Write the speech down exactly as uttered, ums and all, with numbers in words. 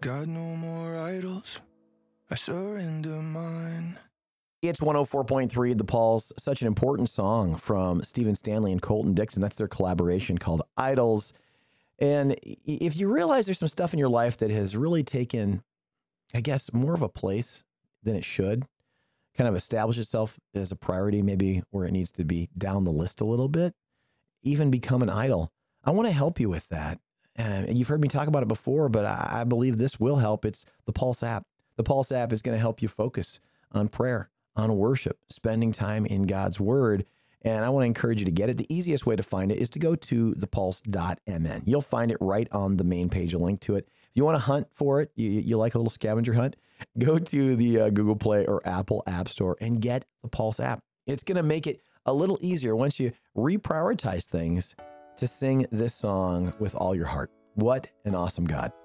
Got no more idols. I surrender mine. It's one oh four point three The Pulse. Such an important song from Stephen Stanley and Colton Dixon. That's their collaboration called Idols. And if you realize there's some stuff in your life that has really taken, I guess, more of a place than it should, kind of establish itself as a priority, maybe where it needs to be down the list a little bit, even become an idol, I want to help you with that. And you've heard me talk about it before, but I, I believe this will help. It's the Pulse app. The Pulse app is going to help you focus on prayer, on worship, spending time in God's word. And I want to encourage you to get it. The easiest way to find it is to go to the pulse dot m n. You'll find it right on the main page, a link to it. If you want to hunt for it, you, you like a little scavenger hunt, go to the uh, Google Play or Apple App Store and get the Pulse app. It's going to make it a little easier once you reprioritize things to sing this song with all your heart. What an awesome God.